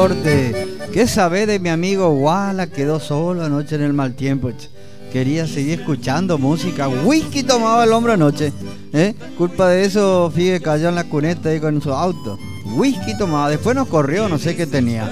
corte. ¿Qué sabe de mi amigo Wala? Quedó solo anoche en el mal tiempo. Quería seguir escuchando música. Whisky tomaba el hombre anoche. Culpa de eso, fíjate, cayó en la cuneta ahí con su auto. Whisky tomaba. Después nos corrió, no sé qué tenía.